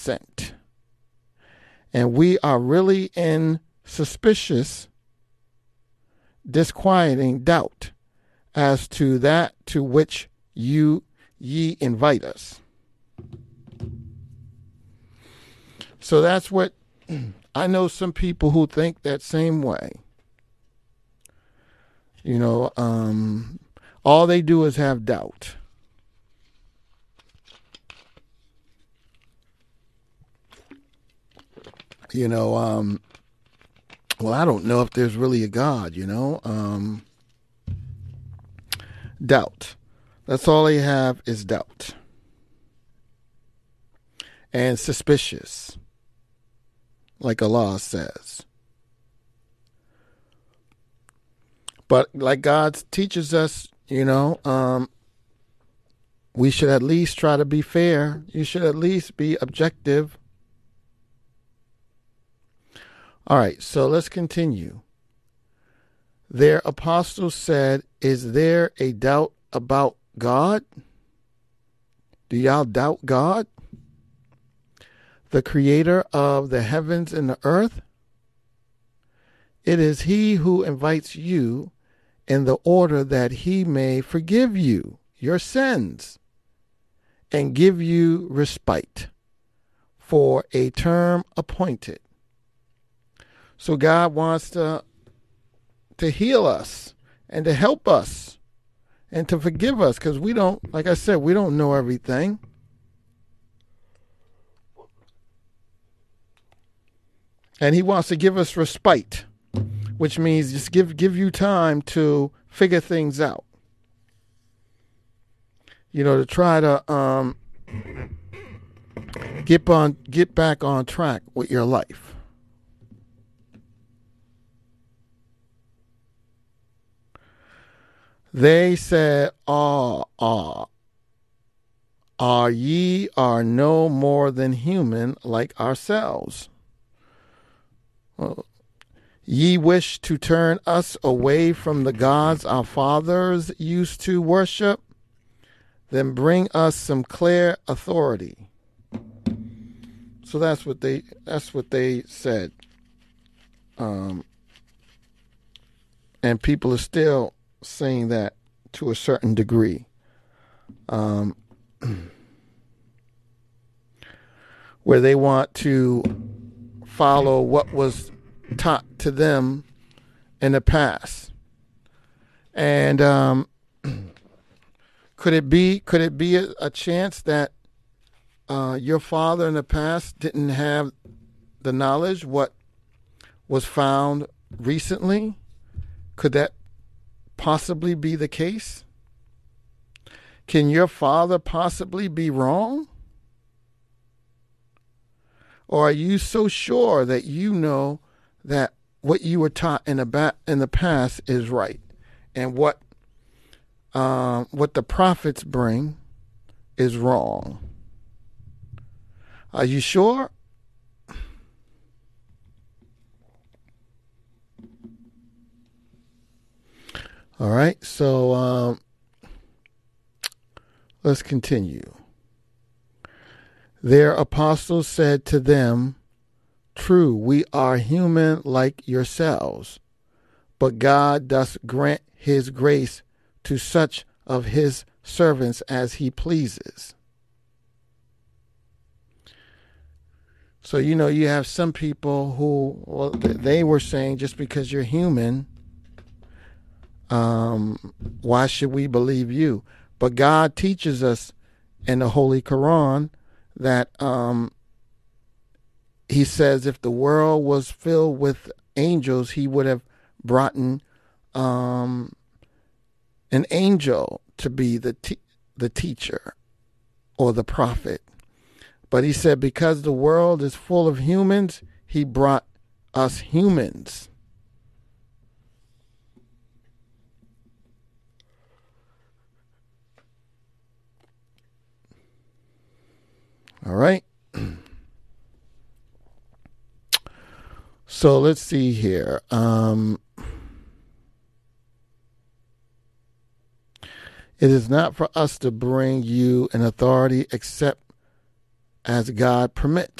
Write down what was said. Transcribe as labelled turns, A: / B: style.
A: sent. And we are really in suspicious, disquieting doubt as to that to which ye invite us. So that's what I know, some people who think that same way. You know, all they do is have doubt. You know, well, I don't know if there's really a God, you know. Doubt. That's all they have is doubt. And suspicious, like Allah says. But like God teaches us, you know, we should at least try to be fair. You should at least be objective. All right, so let's continue. Their apostles said, is there a doubt about God? Do y'all doubt God? The creator of the heavens and the earth? It is he who invites you in the order that he may forgive you your sins and give you respite for a term appointed. So God wants to heal us and to help us and to forgive us, because we don't, like I said, we don't know everything. And he wants to give us respite, which means just give you time to figure things out. You know, to try to get back on track with your life. They said, ye are no more than human like ourselves. Well, ye wish to turn us away from the gods our fathers used to worship? Then bring us some clear authority. So that's what they said. And people are still saying that to a certain degree. Where they want to follow what was taught to them in the past. And could it be a chance that your father in the past didn't have the knowledge what was found recently? Could that possibly be the case? Can your father possibly be wrong? Or are you so sure that you know that what you were taught in the past is right, and what the prophets bring is wrong? Are you sure? All right, so let's continue. Their apostles said to them, true, we are human like yourselves, but God doth grant his grace to such of his servants as he pleases. So, you know, you have some people who, well, they were saying just because you're human, why should we believe you? But God teaches us in the Holy Quran that he says if the world was filled with angels, he would have brought in an angel to be the teacher or the prophet. But he said because the world is full of humans, he brought us humans. All right. So let's see here. It is not for us to bring you an authority except as God permits.